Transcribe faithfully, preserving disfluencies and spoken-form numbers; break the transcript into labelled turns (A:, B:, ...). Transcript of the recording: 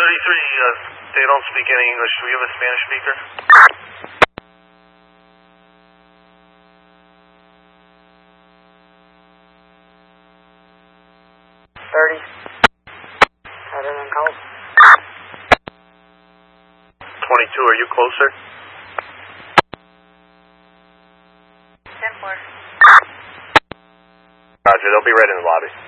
A: thirty-three, uh, they don't speak any English. Do we have a Spanish speaker?
B: thirty. Southern Call.
A: twenty-two, are you closer?
B: ten four.
A: Roger, they'll be right in the lobby.